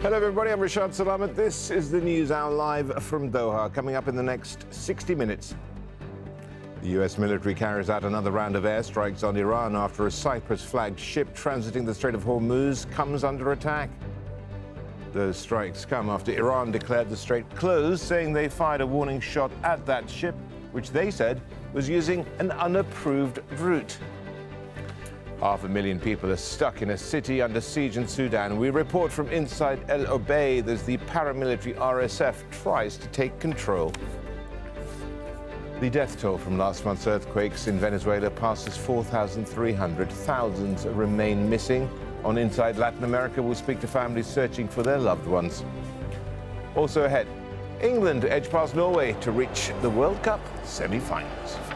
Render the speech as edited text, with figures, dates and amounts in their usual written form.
Hello everybody, I'm Rashad Salamat. This is the News Hour live from Doha. Coming up in the next 60 minutes. The US military carries out another round of airstrikes on Iran after a Cyprus-flagged ship transiting the Strait of Hormuz comes under attack. Those strikes come after Iran declared the strait closed, saying they fired a warning shot at that ship, which they said was using an unapproved route. 500,000 people are stuck in a city under siege in Sudan. We report from inside El Obeid as the paramilitary RSF tries to take control. The death toll from last month's earthquakes in Venezuela passes 4,300. Thousands remain missing. On Inside Latin America, we'll speak to families searching for their loved ones. Also ahead, England edge past Norway to reach the World Cup semi-finals.